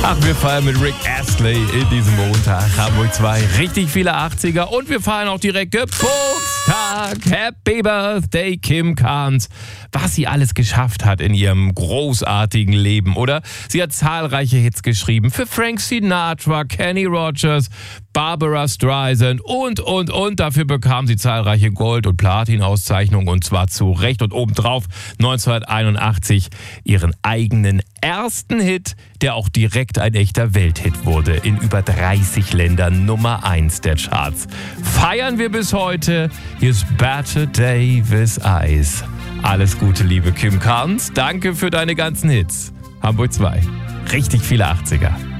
Ach, wir feiern mit Rick Astley in diesem Montag. Hamburg 2, richtig viele 80er. Und wir feiern auch direkt Geburtstag. Happy Birthday, Kim Carnes. Was sie alles geschafft hat in ihrem großartigen Leben, oder? Sie hat zahlreiche Hits geschrieben für Frank Sinatra, Kenny Rogers, Barbara Streisand und. Dafür bekam sie zahlreiche Gold- und Platin-Auszeichnungen, und zwar zu Recht. Und obendrauf 1981 ihren eigenen ersten Hit, der auch direkt ein echter Welthit wurde. In über 30 Ländern Nummer 1 der Charts. Feiern wir bis heute. Hier ist Better Davis Eyes. Alles Gute, liebe Kim Carnes. Danke für deine ganzen Hits. Hamburg 2. Richtig viele 80er.